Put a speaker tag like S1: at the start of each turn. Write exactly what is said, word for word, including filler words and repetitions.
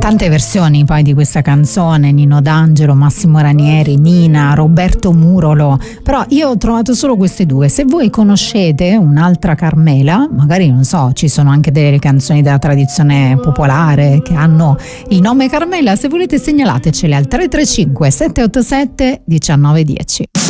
S1: Tante versioni poi di questa canzone, Nino D'Angelo, Massimo Ranieri, Mina, Roberto Murolo, però io ho trovato solo queste due. Se voi conoscete un'altra Carmela, magari non so, ci sono anche delle canzoni della tradizione popolare che hanno il nome Carmela, se volete segnalatecele al tre tre cinque sette otto sette uno nove uno zero.